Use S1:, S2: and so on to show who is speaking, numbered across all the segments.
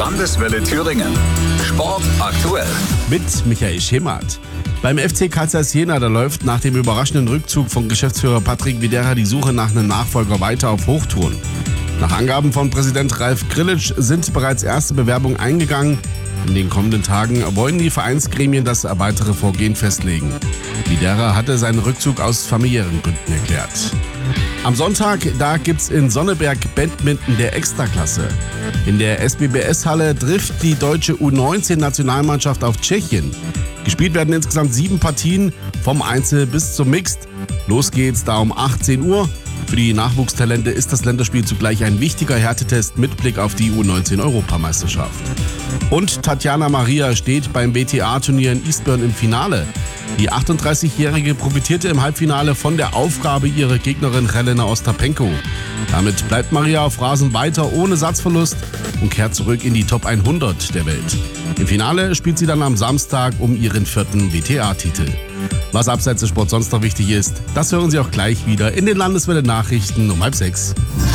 S1: Landeswelle Thüringen. Sport aktuell.
S2: Mit Michael Schemert. Beim FC Carl Zeiss Jena, da läuft nach dem überraschenden Rückzug von Geschäftsführer Patrick Videra die Suche nach einem Nachfolger weiter auf Hochtouren. Nach Angaben von Präsident Ralf Grillitsch sind bereits erste Bewerbungen eingegangen. In den kommenden Tagen wollen die Vereinsgremien das weitere Vorgehen festlegen. Videra hatte seinen Rückzug aus familiären Gründen erklärt. Am Sonntag, da gibt's in Sonneberg Badminton der Extraklasse. In der SBBS-Halle trifft die deutsche U19-Nationalmannschaft auf Tschechien. Gespielt werden insgesamt 7 Partien, vom Einzel bis zum Mixed. Los geht's da um 18 Uhr. Für die Nachwuchstalente ist das Länderspiel zugleich ein wichtiger Härtetest mit Blick auf die U19-Europameisterschaft. Und Tatjana Maria steht beim WTA-Turnier in Eastbourne im Finale. Die 38-Jährige profitierte im Halbfinale von der Aufgabe ihrer Gegnerin Jelena Ostapenko. Damit bleibt Maria auf Rasen weiter ohne Satzverlust und kehrt zurück in die Top 100 der Welt. Im Finale spielt sie dann am Samstag um ihren 4. WTA-Titel. Was abseits des Sports sonst noch wichtig ist, das hören Sie auch gleich wieder in den Landeswelle-Nachrichten um 5:30.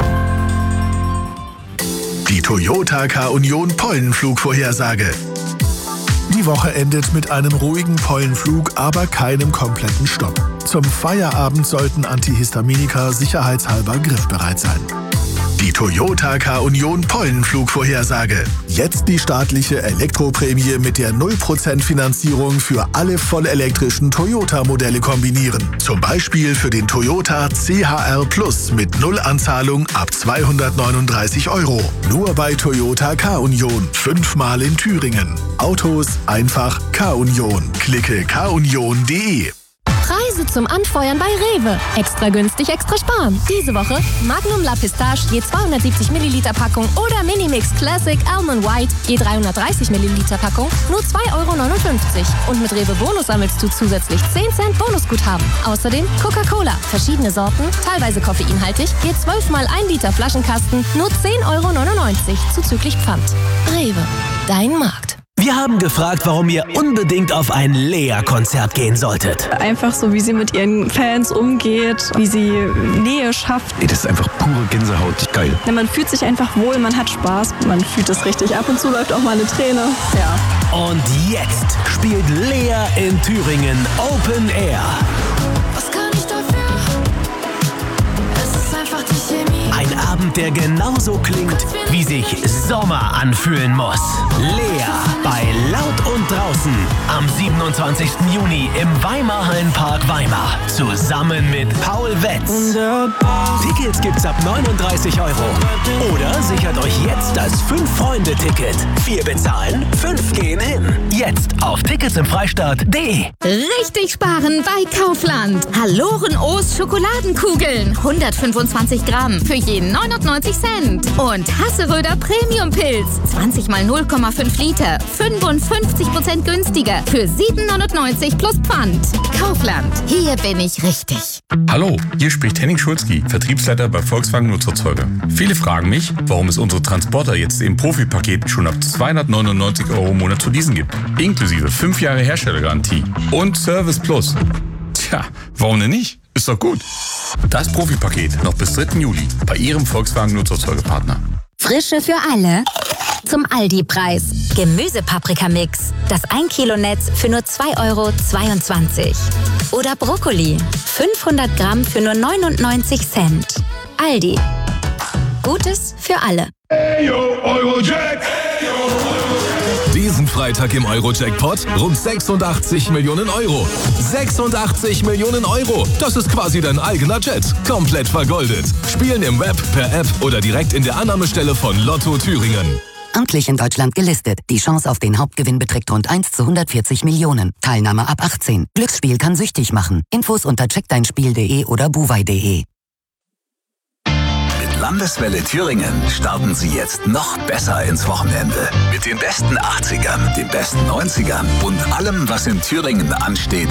S3: Die Toyota K-Union Pollenflugvorhersage. Die Woche endet mit einem ruhigen Pollenflug, aber keinem kompletten Stopp. Zum Feierabend sollten Antihistaminika sicherheitshalber griffbereit sein. Die Toyota K-Union Pollenflugvorhersage. Jetzt die staatliche Elektroprämie mit der 0% Finanzierung für alle vollelektrischen Toyota-Modelle kombinieren. Zum Beispiel für den Toyota CHR Plus mit 0 Anzahlung ab 239 €. Nur bei Toyota K-Union. 5-mal in Thüringen. Autos einfach K-Union. Klicke kunion.de.
S4: Preise zum Anfeuern bei Rewe. Extra günstig, extra sparen. Diese Woche Magnum La Pistache je 270 Milliliter Packung oder Minimix Classic Almond White je 330 Milliliter Packung nur 2,59 €. Und mit Rewe Bonus sammelst du zusätzlich 10 Cent Bonusguthaben. Außerdem Coca-Cola, verschiedene Sorten, teilweise koffeinhaltig, je 12 mal 1 Liter Flaschenkasten nur 10,99 € zuzüglich Pfand. Rewe, dein Markt.
S5: Wir haben gefragt, warum ihr unbedingt auf ein Lea-Konzert gehen solltet.
S6: Einfach so, wie sie mit ihren Fans umgeht, wie sie Nähe schafft.
S7: Das ist einfach pure Gänsehaut. Geil.
S6: Man fühlt sich einfach wohl, man hat Spaß, man fühlt es richtig. Ab und zu läuft auch mal eine Träne. Ja.
S5: Und jetzt spielt Lea in Thüringen Open Air.
S4: Was kann ich dafür? Es ist einfach die Chemie.
S5: Ein Abend, der genauso klingt, wie sich Sommer anfühlen muss. Lea bei Laut und Draußen am 27. Juni im Weimar-Hallenpark Weimar. Zusammen mit Paul Wetz. Tickets gibt's ab 39 €. Oder sichert euch jetzt das 5-Freunde-Ticket. 4 bezahlen, 5 gehen hin. Jetzt auf ticketsimfreistaat.de.
S8: Richtig sparen bei Kaufland. Haloren-O's Schokoladenkugeln. 125 Gramm für je 99 Cent. Und Hasseröder Premium-Pilz. 20 mal 0,5 Liter. 55% günstiger für 7,99 € plus Pfand. Kaufland. Hier bin ich richtig.
S9: Hallo, hier spricht Henning Schulzki, Vertriebsleiter bei Volkswagen Nutzerzeuger. Viele fragen mich, warum es unsere Transporter jetzt im Profipaket schon ab 299 € im Monat zu leasen gibt. Inklusive 5 Jahre Herstellergarantie und Service Plus. Tja, warum denn nicht? Ist doch gut. Das Profipaket noch bis 3. Juli bei Ihrem Volkswagen Nutzerzeugerpartner.
S8: Frische für alle. Zum Aldi-Preis. Gemüsepaprikamix. Das 1 Kilo Netz für nur 2,22 €. Oder Brokkoli. 500 Gramm für nur 99 Cent. Aldi. Gutes für alle.
S10: Diesen Freitag im Euro-Jackpot rund 86 Millionen €. 86 Millionen €. Das ist quasi dein eigener Jet. Komplett vergoldet. Spielen im Web, per App oder direkt in der Annahmestelle von Lotto Thüringen.
S11: Amtlich in Deutschland gelistet. Die Chance auf den Hauptgewinn beträgt rund 1 zu 140 Millionen. Teilnahme ab 18. Glücksspiel kann süchtig machen. Infos unter checkdeinspiel.de oder buwei.de.
S1: Mit Landeswelle Thüringen starten Sie jetzt noch besser ins Wochenende. Mit den besten 80ern, den besten 90ern und allem, was in Thüringen ansteht